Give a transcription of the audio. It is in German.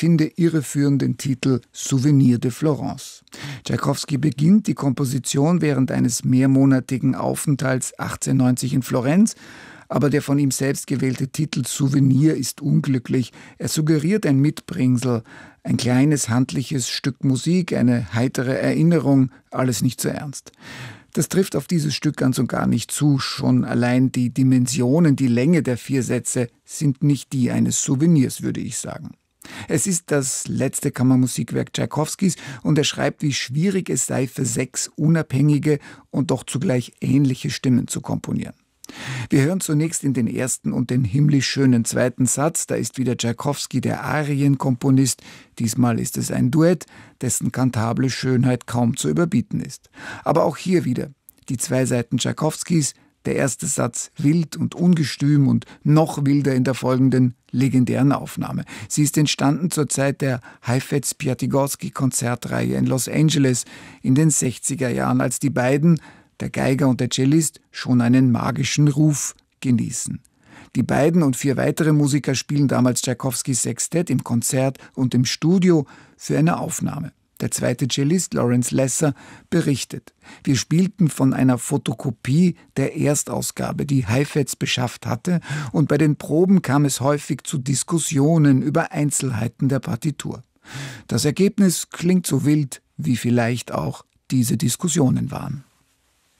finde irreführenden Titel Souvenir de Florence. Tschaikowski beginnt die Komposition während eines mehrmonatigen Aufenthalts 1890 in Florenz, aber der von ihm selbst gewählte Titel Souvenir ist unglücklich. Er suggeriert ein Mitbringsel, ein kleines handliches Stück Musik, eine heitere Erinnerung, alles nicht so ernst. Das trifft auf dieses Stück ganz und gar nicht zu. Schon allein die Dimensionen, die Länge der 4 Sätze sind nicht die eines Souvenirs, würde ich sagen. Es ist das letzte Kammermusikwerk Tschaikowskis und er schreibt, wie schwierig es sei, für 6 unabhängige und doch zugleich ähnliche Stimmen zu komponieren. Wir hören zunächst in den ersten und den himmlisch schönen zweiten Satz. Da ist wieder Tschaikowski der Arienkomponist. Diesmal ist es ein Duett, dessen kantable Schönheit kaum zu überbieten ist. Aber auch hier wieder die 2 Seiten Tschaikowskis. Der erste Satz wild und ungestüm und noch wilder in der folgenden legendären Aufnahme. Sie ist entstanden zur Zeit der Heifetz-Piatigorsky-Konzertreihe in Los Angeles in den 60er Jahren, als die beiden, der Geiger und der Cellist, schon einen magischen Ruf genießen. Die beiden und 4 weitere Musiker spielen damals Tschaikowskis Sextett im Konzert und im Studio für eine Aufnahme. Der zweite Cellist, Lawrence Lesser, berichtet: Wir spielten von einer Fotokopie der Erstausgabe, die Heifetz beschafft hatte, und bei den Proben kam es häufig zu Diskussionen über Einzelheiten der Partitur. Das Ergebnis klingt so wild, wie vielleicht auch diese Diskussionen waren.